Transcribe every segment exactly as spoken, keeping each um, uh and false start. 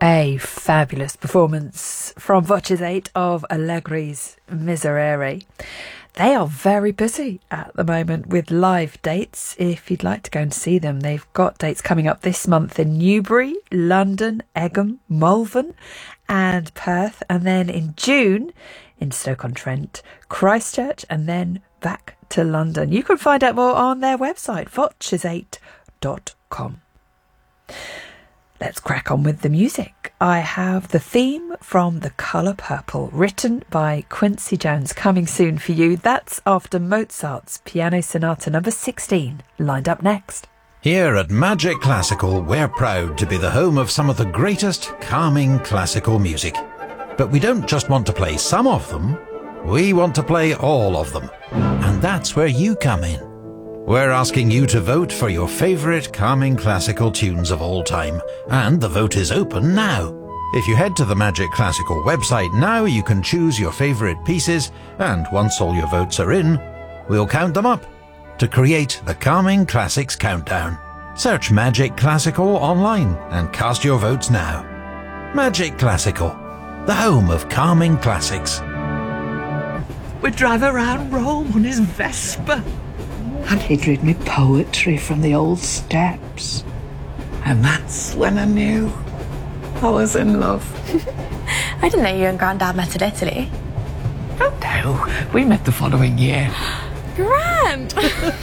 A fabulous performance from Voces eight of Allegri's Miserere. They are very busy at the moment with live dates. If you'd like to go and see them, they've got dates coming up this month in Newbury, London, Egham, Malvern and Perth. And then in June in Stoke-on-Trent, Christchurch, and then back to London. You can find out more on their website, voces eight dot com. Let's crack on with the music. I have the theme from The Colour Purple, written by Quincy Jones, coming soon for you. That's after Mozart's Piano Sonata number sixteen, lined up next. Here at Magic Classical, we're proud to be the home of some of the greatest calming classical music. But we don't just want to play some of them, we want to play all of them. And that's where you come in. We're asking you to vote for your favourite calming classical tunes of all time, and the vote is open now. If you head to the Magic Classical website now, you can choose your favourite pieces, and once all your votes are in, we'll count them up to create the Calming Classics Countdown. Search Magic Classical online and cast your votes now. Magic Classical, the home of calming classics. We'd drive around Rome on his Vespa, and he'd read me poetry from the old steps. And that's when I knew I was in love. I didn't know you and Grandad met in Italy. Oh no, we met the following year. Grand!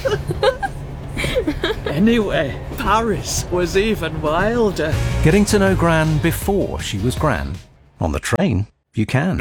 Anyway, Paris was even wilder. Getting to know Gran before she was Gran. On the train, you can.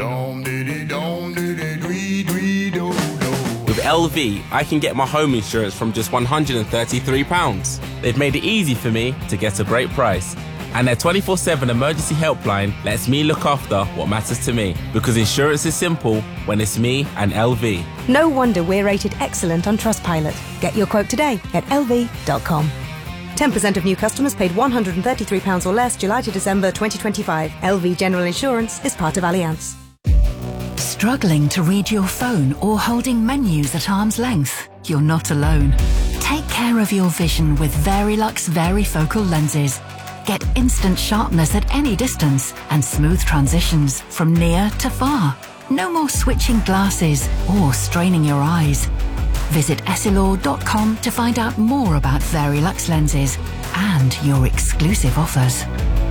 With L V, I can get my home insurance from just one hundred thirty-three pounds. They've made it easy for me to get a great price. And their twenty-four seven emergency helpline lets me look after what matters to me. Because insurance is simple when it's me and L V. No wonder we're rated excellent on Trustpilot. Get your quote today at L V dot com. ten percent of new customers paid one hundred thirty-three pounds or less July to December twenty twenty-five. L V General Insurance is part of Allianz. Struggling to read your phone or holding menus at arm's length? You're not alone. Take care of your vision with Verilux Varifocal lenses. Get instant sharpness at any distance and smooth transitions from near to far. No more switching glasses or straining your eyes. Visit Essilor dot com to find out more about Verilux lenses and your exclusive offers.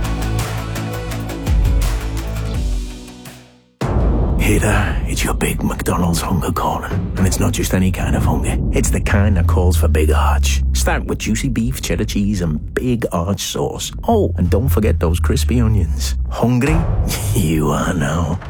Hey there, it's your big McDonald's hunger calling. And it's not just any kind of hunger. It's the kind that calls for big arch. Start with juicy beef, cheddar cheese and big arch sauce. Oh, and don't forget those crispy onions. Hungry? You are now.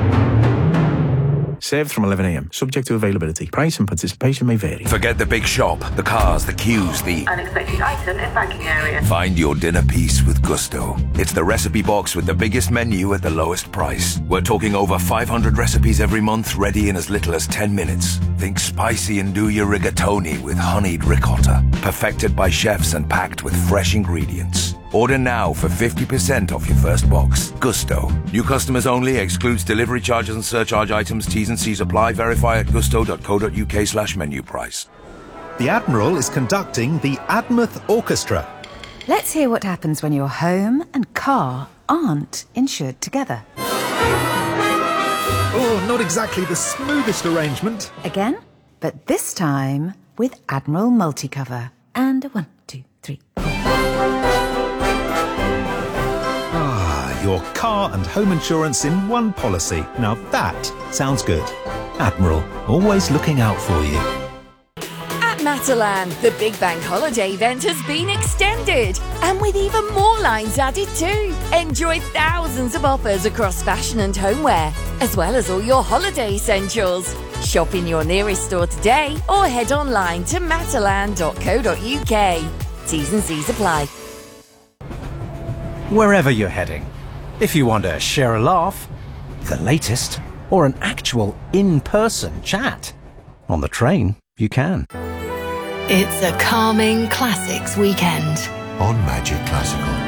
Served from eleven a m. Subject to availability. Price and participation may vary. Forget the big shop, the cars, the queues, the unexpected item in banking area. Find your dinner piece with Gusto. It's the recipe box with the biggest menu at the lowest price. We're talking over five hundred recipes every month, ready in as little as ten minutes. Think spicy and do your rigatoni with honeyed ricotta. Perfected by chefs and packed with fresh ingredients. Order now for fifty percent off your first box. Gusto. New customers only. Excludes delivery charges and surcharge items. T's and C's apply. Verify at gusto dot co dot uk slash menu price. The Admiral is conducting the Admouth Orchestra. Let's hear what happens when your home and car aren't insured together. Oh, not exactly the smoothest arrangement. Again, but this time with Admiral Multicover. And a one, two, three, four. Your car and home insurance in one policy. Now that sounds good. Admiral, always looking out for you. At Matalan, the Big Bank Holiday event has been extended, and with even more lines added too. Enjoy thousands of offers across fashion and homeware, as well as all your holiday essentials. Shop in your nearest store today or head online to matalan dot co dot uk. T's and C's apply. Wherever you're heading, if you want to share a laugh, the latest, or an actual in-person chat, on the train, you can. It's a calming classics weekend. On Magic Classical.